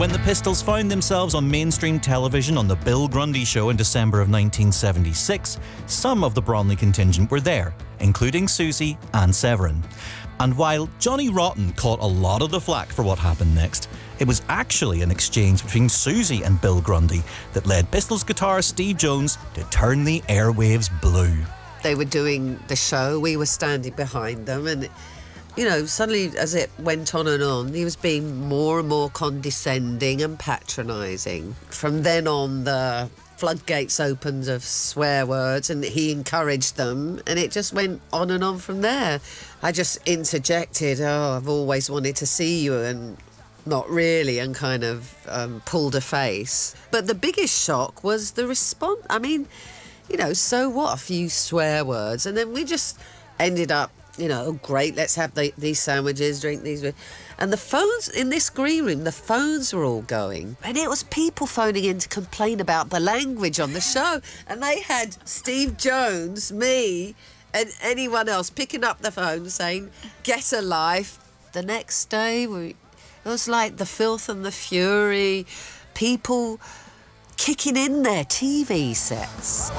When the Pistols found themselves on mainstream television on The Bill Grundy Show in December of 1976, some of the Bromley contingent were there, including Susie and Severin. And while Johnny Rotten caught a lot of the flack for what happened next, it was actually an exchange between Susie and Bill Grundy that led Pistols guitarist Steve Jones to turn the airwaves blue. They were doing the show, we were standing behind them, and you know, suddenly as it went on, he was being more and more condescending and patronising. From then on, the floodgates opened of swear words, and he encouraged them, and it just went on and on from there. I just interjected, I've always wanted to see you, and not really, and kind of pulled a face. But the biggest shock was the response. I mean, you know, so what, a few swear words, and then we just ended up, you know, oh, great, let's have these sandwiches, drink these. And the phones, in this green room, the phones were all going. And it was people phoning in to complain about the language on the show. And they had Steve Jones, me, and anyone else picking up the phone saying, get a life. The next day, it was like the filth and the fury, people kicking in their TV sets.